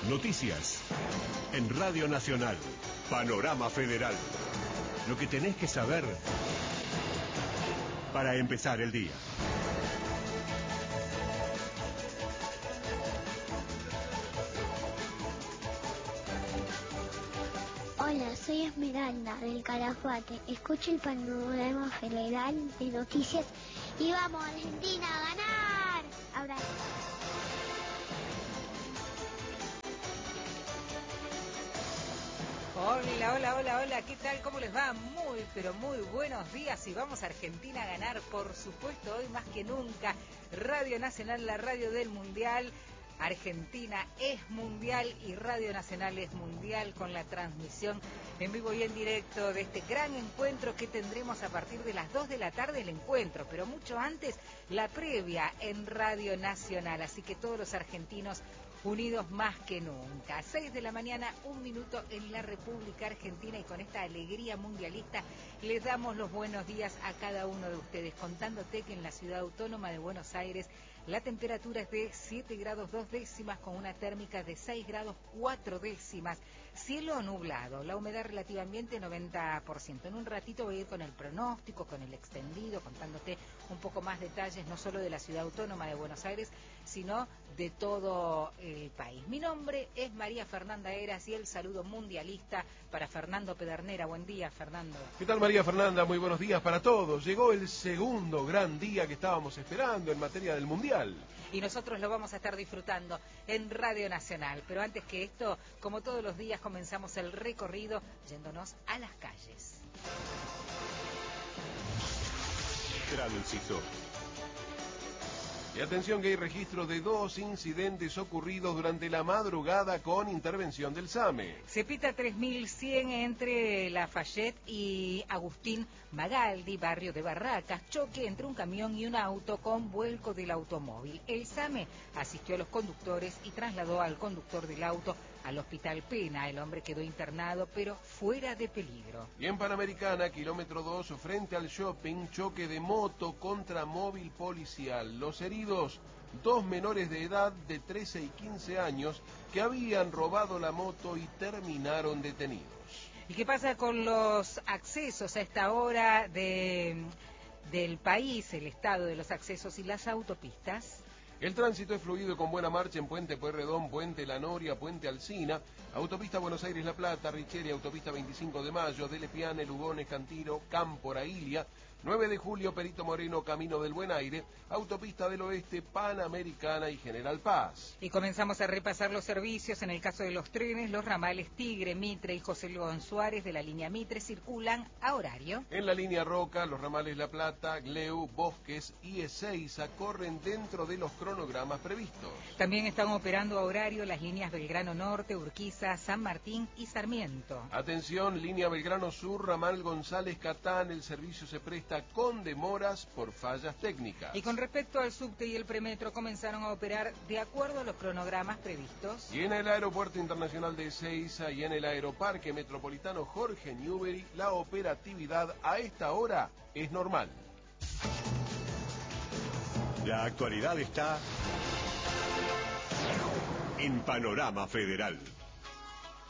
Noticias. En Radio Nacional. Panorama Federal. Lo que tenés que saber para empezar el día. Hola, soy Esmeralda del Calafate. Escucho el Panorama Federal de Noticias y vamos a Argentina a ganar. Abrazo. Hola, ¿qué tal? ¿Cómo les va? Muy, pero muy buenos días y vamos a Argentina a ganar, por supuesto, hoy más que nunca. Radio Nacional, la radio del Mundial. Argentina es mundial y Radio Nacional es mundial, con la transmisión en vivo y en directo de este gran encuentro que tendremos a partir de las 2 de la tarde, el encuentro, pero mucho antes la previa en Radio Nacional, así que todos los argentinos unidos más que nunca. 6 de la mañana, 1 minuto en la República Argentina, y con esta alegría mundialista les damos los buenos días a cada uno de ustedes, contándote que en la ciudad autónoma de Buenos Aires la temperatura es de 7 grados 2 décimas con una térmica de 6 grados 4 décimas. Cielo nublado, la humedad relativa ambiente 90%. En un ratito voy a ir con el pronóstico, con el extendido, contándote un poco más detalles, no solo de la ciudad autónoma de Buenos Aires, sino de todo el país. Mi nombre es María Fernanda Heras y el saludo mundialista para Fernando Pedernera. Buen día, Fernando. ¿Qué tal, María Fernanda? Muy buenos días para todos. Llegó el segundo gran día que estábamos esperando en materia del Mundial. Y nosotros lo vamos a estar disfrutando en Radio Nacional. Pero antes que esto, como todos los días, comenzamos el recorrido yéndonos a las calles. Tránsito. Y atención que hay registro de 2 incidentes ocurridos durante la madrugada con intervención del SAME. Cepita 3100 entre Lafayette y Agustín Magaldi, barrio de Barracas. Choque entre un camión y un auto con vuelco del automóvil. El SAME asistió a los conductores y trasladó al conductor del auto al Hospital Pena. El hombre quedó internado, pero fuera de peligro. Y en Panamericana, kilómetro 2, frente al shopping, choque de moto contra móvil policial. Los heridos, 2 menores de edad de 13 y 15 años que habían robado la moto y terminaron detenidos. ¿Y qué pasa con los accesos a esta hora del país, el estado de los accesos y las autopistas? El tránsito es fluido y con buena marcha en Puente Pueyrredón, Puente La Noria, Puente Alsina, Autopista Buenos Aires-La Plata, Richeri, Autopista 25 de Mayo, Dele Piane, Lugones, Cantiro, Cámpora, Ilia, 9 de Julio, Perito Moreno, Camino del Buen Aire, Autopista del Oeste, Panamericana y General Paz. Y comenzamos a repasar los servicios. En el caso de los trenes, los ramales Tigre, Mitre y José León Suárez de la línea Mitre circulan a horario. En la línea Roca, los ramales La Plata, Gleu, Bosques y Ezeiza corren dentro de los cronogramas previstos. También están operando a horario las líneas Belgrano Norte, Urquiza, San Martín y Sarmiento. Atención, línea Belgrano Sur, ramal González Catán, el servicio se presta con demoras por fallas técnicas. Y con respecto al subte y el premetro, comenzaron a operar de acuerdo a los cronogramas previstos. Y en el Aeropuerto Internacional de Ezeiza y en el Aeroparque Metropolitano Jorge Newbery, la operatividad a esta hora es normal. La actualidad está en Panorama Federal.